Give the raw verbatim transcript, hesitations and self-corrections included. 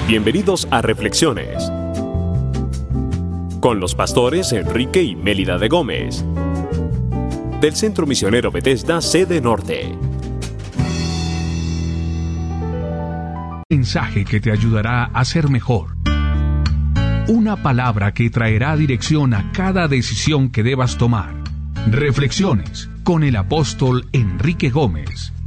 Bienvenidos a Reflexiones con los pastores Enrique y Mélida de Gómez del Centro Misionero Bethesda, sede norte. Mensaje que te ayudará a ser mejor. Una palabra que traerá dirección a cada decisión que debas tomar. Reflexiones con el apóstol Enrique Gómez.